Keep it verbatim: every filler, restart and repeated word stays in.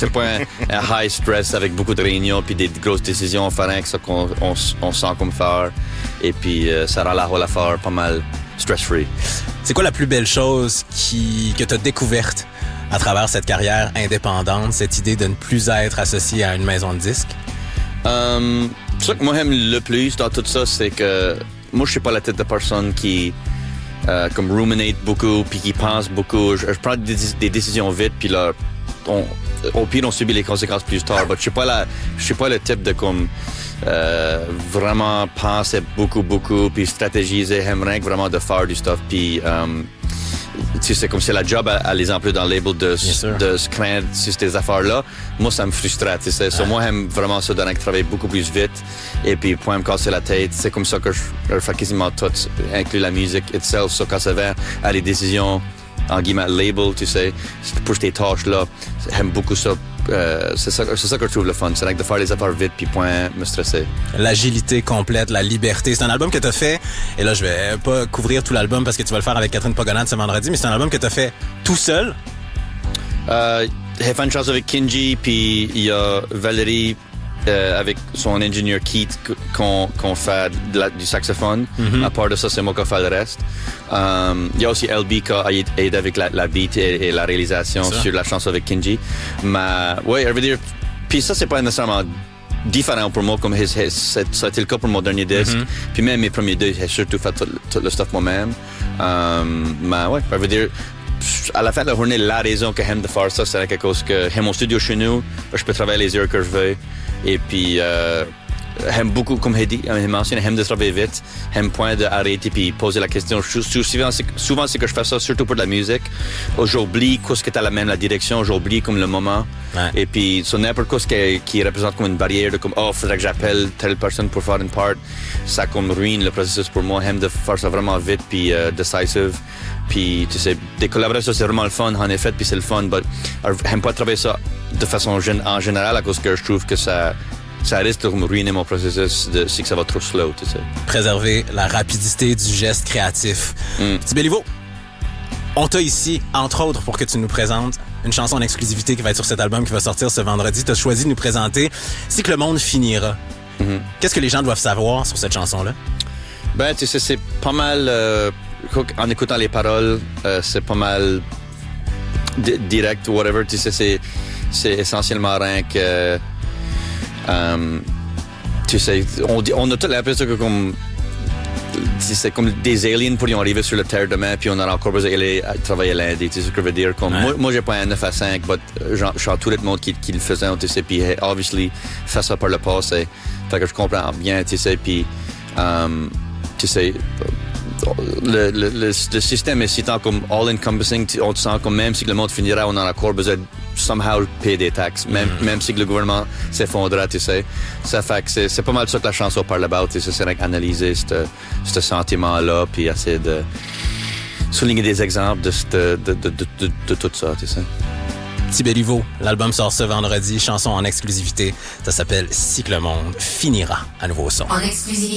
c'est pas un, un high stress avec beaucoup de réunions puis des grosses décisions à faire avec ça qu'on on, on sent comme faire. Et puis, euh, ça rend la rôle à faire pas mal stress-free. C'est quoi la plus belle chose qui, que tu as découverte à travers cette carrière indépendante, cette idée de ne plus être associé à une maison de disques? Um, ce que moi j'aime le plus dans tout ça, c'est que moi je suis pas la tête de personne qui euh, comme ruminate beaucoup puis qui pense beaucoup. Je, je prends des, des décisions vite puis là, on, au pire on subit les conséquences plus tard. Mais je suis pas la, je suis pas le type de comme euh, vraiment penser beaucoup beaucoup puis stratégiser. J'aimerais vraiment de faire du stuff puis um, tu sais, comme c'est la job à, à les employer dans le label de, de se craindre sur ces affaires-là. Moi, ça me frustrait, tu sais. Ah. So, moi, j'aime vraiment ça donner que travailler beaucoup plus vite et puis point me casser la tête. C'est comme ça que je, je fais quasiment tout, inclus la musique itself. So, quand ça vient à les décisions, en guillemets, label, tu sais, pour ces tâches-là, j'aime beaucoup ça. Euh, c'est, ça, c'est ça que je trouve le fun. C'est de faire les affaires vite puis point me stresser. L'agilité complète, la liberté. C'est un album que t'as fait, et là je vais pas couvrir tout l'album parce que tu vas le faire avec Catherine Pogonade ce vendredi, mais c'est un album que t'as fait tout seul. Euh, j'ai fait une chanson avec Kinji, puis il y a Valérie euh, avec son ingénieur Keith qu'on, qu'on fait de la, du saxophone. Mm-hmm. À part de ça, c'est moi qui fais le reste. Um, il y a aussi L B qui a aidé avec la, la beat et, et la réalisation sur la chanson avec Kinji. Mais ouais, je veux dire, puis ça c'est pas nécessairement différent pour moi comme his, his, ça a été le cas pour mon dernier disque. Mm-hmm. Puis même mes premiers deux, j'ai surtout fait tout, tout le stuff moi-même. Um, mais ouais, je veux dire, à la fin de la journée, la raison que j'aime de faire ça, c'est quelque chose que j'ai mon studio chez nous, je peux travailler les heures que je veux. Et puis, euh, j'aime beaucoup, comme j'ai dit, j'ai mentionné, j'aime de travailler vite, j'aime point d'arrêter puis poser la question. Souvent c'est, souvent, c'est que je fais ça, surtout pour de la musique. J'oublie quoi ce que t'as même la direction, j'oublie comme le moment. Ouais. Et puis, sur n'importe quoi ce qui, qui représente comme une barrière de comme, oh, faudrait que j'appelle telle personne pour faire une part, ça comme ruine le processus pour moi. J'aime de faire ça vraiment vite puis euh, decisive. Puis, tu sais, des collaborations, c'est vraiment le fun, en effet, puis c'est le fun, mais j'aime pas travailler ça de façon gen- en général à cause que je trouve que ça, ça risque de me ruiner mon processus de, si que ça va trop slow, tu sais. Préserver la rapidité du geste créatif. Mm. Petit Béliveau, on t'a ici, entre autres, pour que tu nous présentes une chanson en exclusivité qui va être sur cet album qui va sortir ce vendredi. T'as choisi de nous présenter Si que le monde finira. Mm-hmm. Qu'est-ce que les gens doivent savoir sur cette chanson-là? Ben, tu sais, c'est pas mal... Euh, en écoutant les paroles, euh, c'est pas mal d- direct, whatever, tu sais, c'est, c'est essentiellement rien que, euh, tu sais, on, on a toute l'impression que comme, c'est comme des aliens pourrions arriver sur la Terre demain, puis on aura encore besoin d'aller travailler lundi, tu sais ce que je veux dire, comme, ouais. moi, moi j'ai pas un neuf à cinq, mais je suis tout le monde qui, qui le faisait, tu sais, puis obviously, fait ça par le passé, fait que je comprends bien, tu sais, puis, um, tu sais, Le, le, le, le système est si tant comme all-encompassing, on sent comme même si le monde finira, on a encore besoin de somehow payer des taxes, même, mm-hmm. même si le gouvernement s'effondra, tu sais. Ça fait que c'est, c'est pas mal ça que la chanson parle about, tu sais, c'est analyser ce sentiment-là, puis essayer de souligner des exemples de, de, de, de, de, de, de tout ça, tu sais. Petit Béliveau, l'album sort ce vendredi, chanson en exclusivité, ça s'appelle Si que le monde finira à nouveau au son. En exclusivité.